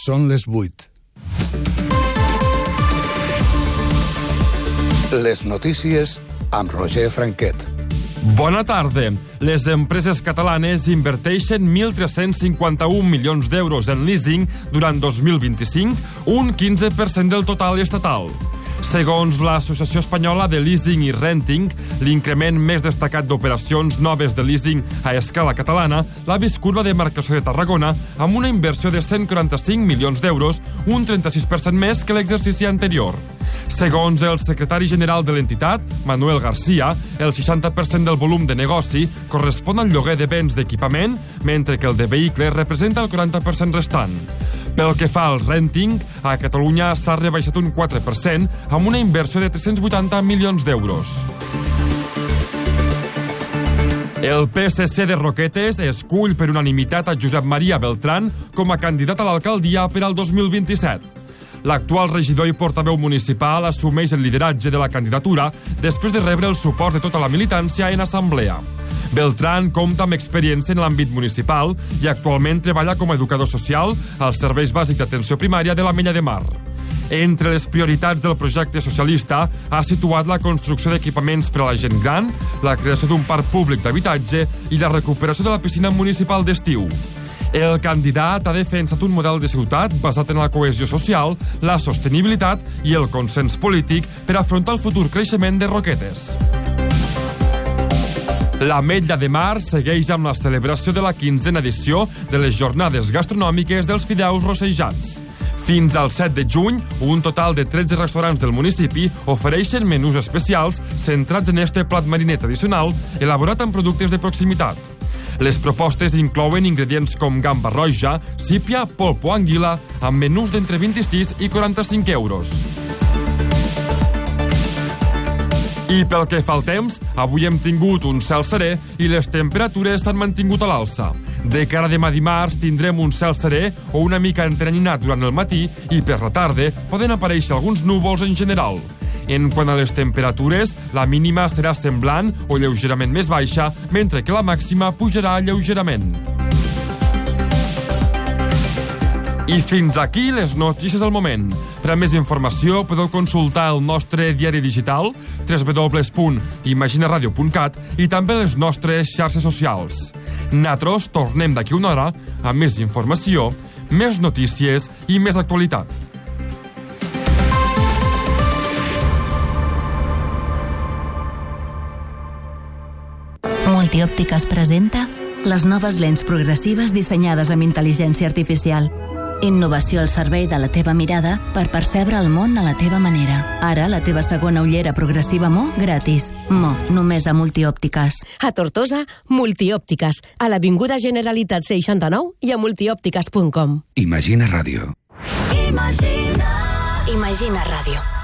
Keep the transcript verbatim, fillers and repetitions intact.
Són les vuit. Les notícies amb Roger Franquet. Bona tarda. Les empreses catalanes inverteixen mil tres-cents cinquanta-un milions d'euros en leasing durant dos mil vint-i-cinc, un quinze per cent del total estatal. Segons l'Associació Espanyola de Leasing i Renting, l'increment més destacat d'operacions noves de leasing a escala catalana l'ha viscut la demarcació de Tarragona amb una inversió de cent quaranta-cinc milions d'euros, un trenta-sis per cent més que l'exercici anterior. Segons el secretari general de l'entitat, Manuel García, el seixanta per cent del volum de negoci correspon al lloguer de béns d'equipament, mentre que el de vehicles representa el quaranta per cent restant. Pel que fa al renting, a Catalunya s'ha rebaixat un quatre per cent amb una inversió de tres-cents vuitanta milions d'euros. El P S C de Roquetes escull per unanimitat a Josep Maria Beltrán com a candidat a l'alcaldia per al dos mil vint-i-set. L'actual regidor i portaveu municipal assumeix el lideratge de la candidatura després de rebre el suport de tota la militància en assemblea. Beltrán compta amb experiència en l'àmbit municipal i actualment treballa com a educador social als serveis bàsics d'atenció primària de l'Ametlla de Mar. Entre les prioritats del projecte socialista ha situat la construcció d'equipaments per a la gent gran, la creació d'un parc públic d'habitatge i la recuperació de la piscina municipal d'estiu. El candidat ha defensat un model de ciutat basat en la cohesió social, la sostenibilitat i el consens polític per afrontar el futur creixement de Roquetes. L'Ametlla de Mar segueix amb la celebració de la quinzena edició de les jornades gastronòmiques dels fideus rossejats. Fins al set de juny, un total de tretze restaurants del municipi ofereixen menús especials centrats en este plat mariner tradicional elaborat amb productes de proximitat. Les propostes inclouen ingredients com gamba roja, sípia, polp o anguila, amb menús d'entre vint-i-sis i quaranta-cinc euros. I pel que fa al temps, avui hem tingut un cel serè i les temperatures s'han mantingut a l'alça. De cara a demà dimarts tindrem un cel serè o una mica entrenyinat durant el matí i per la tarda poden aparèixer alguns núvols en general. En quant a les temperatures, la mínima serà semblant o lleugerament més baixa, mentre que la màxima pujarà lleugerament. I fins aquí les notícies del moment. Per a més informació podeu consultar el nostre diari digital w w w punt imaginaradio punt cat i també les nostres xarxes socials. Nosaltres tornem d'aquí una hora amb més informació, més notícies i més actualitat. Multiòptiques presenta les noves lents progressives dissenyades amb intel·ligència artificial. Innovació al servei de la teva mirada per percebre el món a la teva manera. Ara, la teva segona ullera progressiva Mo gratis. Mo, només a Multiòptiques. A Tortosa, Multiòptiques. A l'Avinguda Generalitat seixanta-nou i a multiòptiques punt com. Imagina Ràdio. Imagina. Imagina Ràdio.